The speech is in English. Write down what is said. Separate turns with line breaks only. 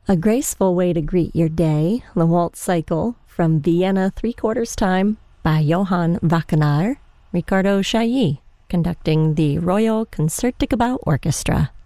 A graceful way to greet your day, the Waltz Cycle from Vienna 3/4 time by Johann Wackenaar, Ricardo Chailly, conducting the Royal Concertgebouw Orchestra.